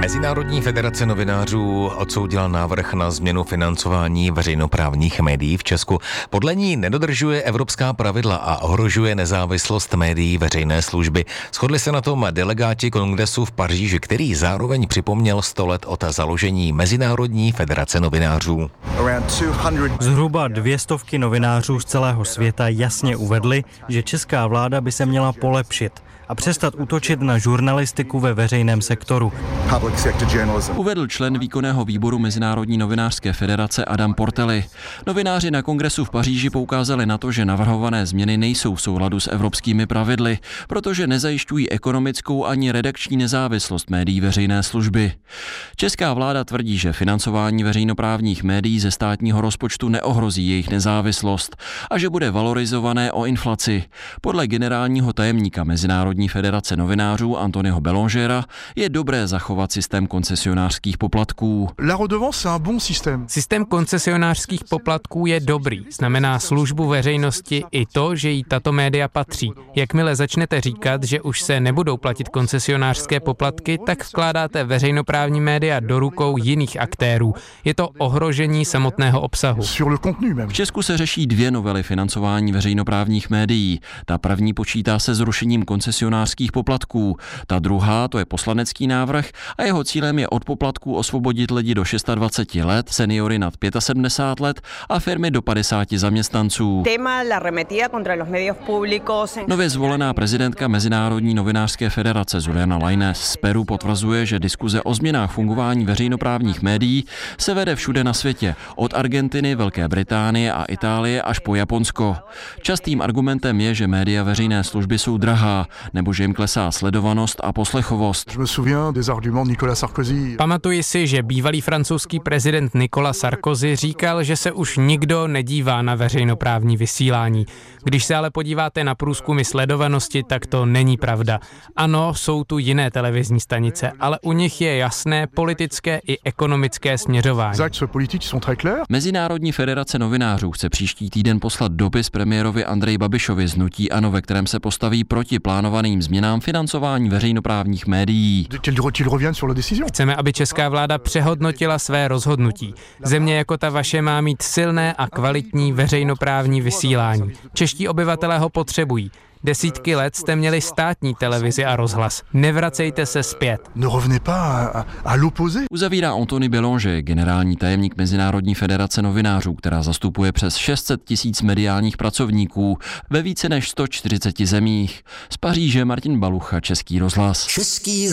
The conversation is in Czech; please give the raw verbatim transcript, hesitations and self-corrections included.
Mezinárodní federace novinářů odsoudila návrh na změnu financování veřejnoprávních médií v Česku. Podle ní nedodržuje evropská pravidla a ohrožuje nezávislost médií veřejné služby. Shodli se na tom delegáti kongresu v Paříži, který zároveň připomněl sto let od založení Mezinárodní federace novinářů. Zhruba dvě stovky novinářů z celého světa jasně uvedli, že česká vláda by se měla polepšit a přestat útočit na žurnalistiku ve veřejném sektoru. Uvedl člen výkonného výboru Mezinárodní novinářské federace Adam Portelli. Novináři na kongresu v Paříži poukázali na to, že navrhované změny nejsou v souladu s evropskými pravidly, protože nezajišťují ekonomickou ani redakční nezávislost médií veřejné služby. Česká vláda tvrdí, že financování veřejnoprávních médií ze státního rozpočtu neohrozí jejich nezávislost a že bude valorizované o inflaci. Podle generálního tajemníka Mezinárodní federace novinářů Anthonyho Bellangera je dobré zachovat systém koncesionářských poplatků. Systém koncesionářských poplatků je dobrý, znamená službu veřejnosti i to, že jí tato média patří. Jakmile začnete říkat, že už se nebudou platit koncesionářské poplatky, tak vkládáte veřejnoprávní média do rukou jiných aktérů. Je to ohrožení samotného obsahu. V Česku se řeší dvě novely financování veřejnoprávních médií. Ta první počítá se zrušením koncesionářských poplatků. Ta druhá, to je poslanecký návrh a jeho cílem je od poplatků osvobodit lidi do dvacet šest let, seniory nad sedmdesát pět let a firmy do padesáti zaměstnanců. Nově zvolená prezidentka Mezinárodní novinářské federace Juliana Lainez z Peru potvrzuje, že diskuze o změnách fungování veřejnoprávních médií se vede všude na světě, od Argentiny, Velké Británie a Itálie až po Japonsko. Častým argumentem je, že média veřejné služby jsou drahá, nebo že jim klesá sledovanost a poslechovost. Pamatuji si, že bývalý francouzský prezident Nicolas Sarkozy říkal, že se už nikdo nedívá na veřejnoprávní vysílání. Když se ale podíváte na průzkumy sledovanosti, tak to není pravda. Ano, jsou tu jiné televizní stanice, ale u nich je jasné politické i ekonomické směřování. Mezinárodní federace novinářů chce příští týden poslat dopis premiérovi Andreji Babišovi z hnutí ANO, ve kterém se postaví proti plánovaným změnám financování veřejnoprávních médií. Chceme, aby česká vláda přehodnotila své rozhodnutí. Země jako ta vaše má mít silné a kvalitní veřejnoprávní vysílání. Čeští obyvatelé ho potřebují. Desítky let jste měli státní televizi a rozhlas. Nevracejte se zpět. Uzavírá Anthony Bellanger, generální tajemník Mezinárodní federace novinářů, která zastupuje přes šest set tisíc mediálních pracovníků ve více než sto čtyřiceti zemích. Z Paříže Martin Balucha, Český rozhlas. Český